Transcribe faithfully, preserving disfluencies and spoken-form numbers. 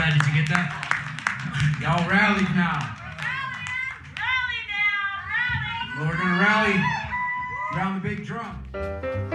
right, did you get that? Y'all rallied now. Rally now, rally! Well, we're going to rally around the big drum.